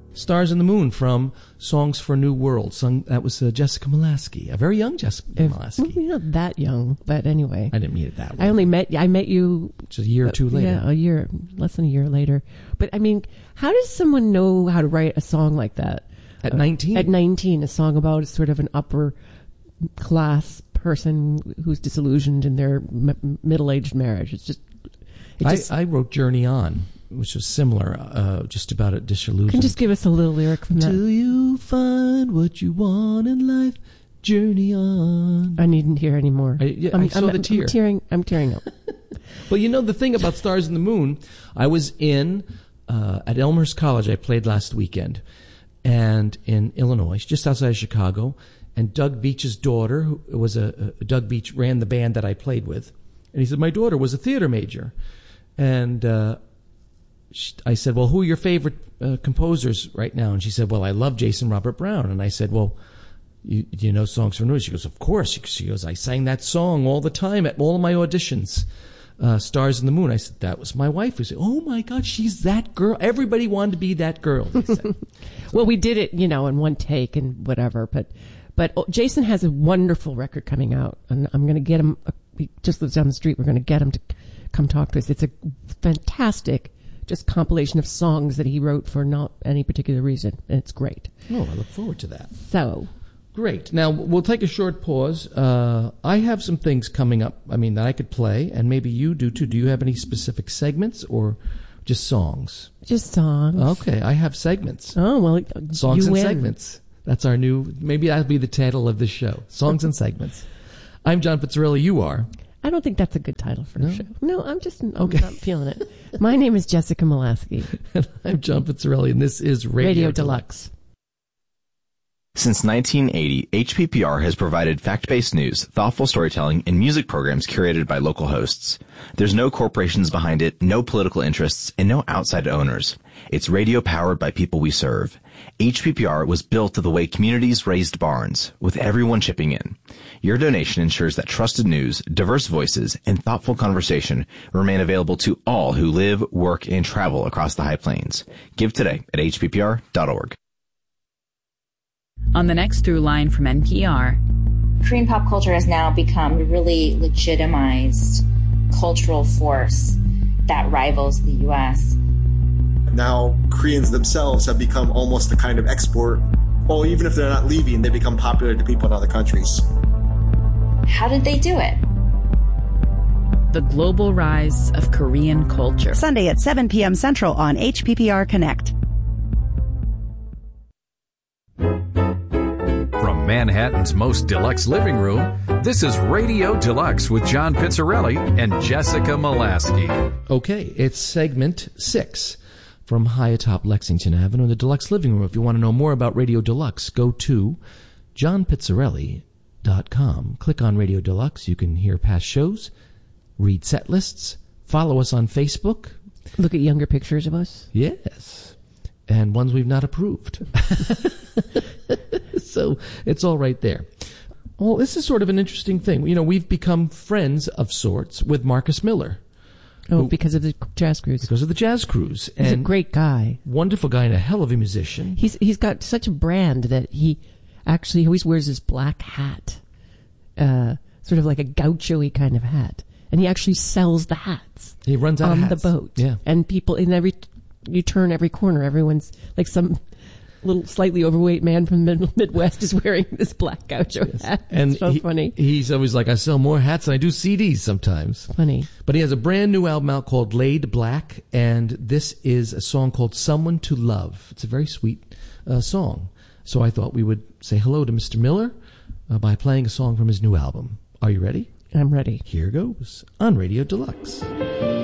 Stars in the Moon from Songs for a New World. That was Jessica Molaskey, a very young Jessica Molaskey. You're not that young, but anyway. I didn't mean it that way. I met you just a year or two later. Yeah, less than a year later. But I mean, how does someone know how to write a song like that? At 19? At 19, a song about sort of an upper class person who's disillusioned in their middle-aged marriage. I wrote Journey On, which was similar, just about a disillusion. Can you just give us a little lyric from that? Till you find what you want in life, journey on. I needn't hear any more. I saw the tear. I'm tearing up. Well, you know, the thing about Stars in the Moon, I was at Elmhurst College. I played last weekend, and in Illinois, just outside of Chicago, and Doug Beach's daughter, who was Doug Beach, ran the band that I played with, and he said, my daughter was a theater major, and I said, well, who are your favorite composers right now? And she said, well, I love Jason Robert Brown. And I said, well, do you know Songs for New World? She goes, of course. She goes, I sang that song all the time at all of my auditions, Stars in the Moon. I said, that was my wife. We said, oh, my God, she's that girl. Everybody wanted to be that girl. Well, we did it, in one take and whatever. But Jason has a wonderful record coming out. And I'm going to get him. He just lives down the street. We're going to get him to come talk to us. It's a fantastic just compilation of songs that he wrote for not any particular reason, and it's great. Oh, I look forward to that. So, great. Now, we'll take a short pause. I have some things coming up, that I could play, and maybe you do, too. Do you have any specific segments or just songs? Just songs. Okay, I have segments. Oh, well, Songs and segments. That's our maybe that'll be the title of this show, Songs and Segments. I'm John Pizzarelli. You are? I don't think that's a good title for the show. No, I'm not feeling it. My name is Jessica Molaskey. And I'm John Pizzarelli, and this is Radio Deluxe. Since 1980, HPPR has provided fact-based news, thoughtful storytelling, and music programs curated by local hosts. There's no corporations behind it, no political interests, and no outside owners. It's radio powered by people we serve. HPPR was built the way communities raised barns, with everyone chipping in. Your donation ensures that trusted news, diverse voices, and thoughtful conversation remain available to all who live, work, and travel across the High Plains. Give today at hppr.org. On the next through line from NPR, Korean pop culture has now become a really legitimized cultural force that rivals the U.S. Now Koreans themselves have become almost a kind of export. Well, even if they're not leaving, they become popular to people in other countries. How did they do it? The global rise of Korean culture. Sunday at 7 p.m. Central on HPPR Connect. From Manhattan's most deluxe living room, this is Radio Deluxe with John Pizzarelli and Jessica Molaskey. Okay, it's segment 6 from high atop Lexington Avenue in the Deluxe Living Room. If you want to know more about Radio Deluxe, go to johnpizzarelli.com. Click on Radio Deluxe. You can hear past shows, read set lists, follow us on Facebook. Look at younger pictures of us. Yes. And ones we've not approved. So it's all right there. Well, this is sort of an interesting thing. We've become friends of sorts with Marcus Miller. Oh, because of the Jazz Cruise. Because of the Jazz Cruise. He's a great guy. Wonderful guy and a hell of a musician. He's got such a brand that he always wears this black hat, sort of like a gaucho-y kind of hat. And he actually sells the hats. He runs out of hats. On the boat. Yeah. And people, you turn every corner, everyone's like some little slightly overweight man from the Midwest is wearing this black gaucho hat. And it's so funny. He's always like, I sell more hats than I do CDs sometimes. Funny. But he has a brand new album out called Laid Black, and this is a song called Someone to Love. It's a very sweet song. So I thought we would say hello to Mr. Miller by playing a song from his new album. Are you ready? I'm ready. Here goes on Radio Deluxe.